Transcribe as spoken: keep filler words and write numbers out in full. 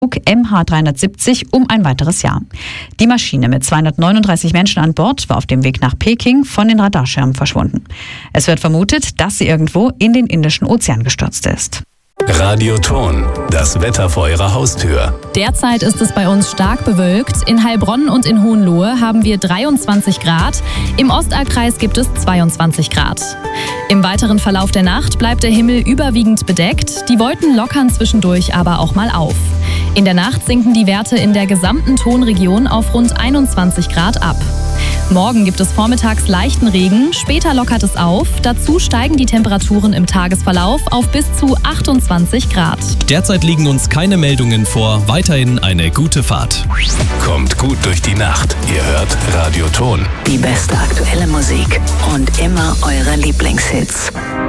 M H dreihundertsiebzig um ein weiteres Jahr. Die Maschine mit zweihundertneununddreißig Menschen an Bord war auf dem Weg nach Peking von den Radarschirmen verschwunden. Es wird vermutet, dass sie irgendwo in den Indischen Ozean gestürzt ist. Radio Thon, das Wetter vor Ihrer Haustür. Derzeit ist es bei uns stark bewölkt. In Heilbronn und in Hohenlohe haben wir dreiundzwanzig Grad. Im Ostalbkreis gibt es zweiundzwanzig Grad. Im weiteren Verlauf der Nacht bleibt der Himmel überwiegend bedeckt. Die Wolken lockern zwischendurch aber auch mal auf. In der Nacht sinken die Werte in der gesamten Thonregion auf rund einundzwanzig Grad ab. Morgen gibt es vormittags leichten Regen, später lockert es auf. Dazu steigen die Temperaturen im Tagesverlauf auf bis zu achtundzwanzig Grad. Derzeit liegen uns keine Meldungen vor. Weiterhin eine gute Fahrt. Kommt gut durch die Nacht. Ihr hört Radio Thon. Die beste aktuelle Musik und immer eure Lieblingshits.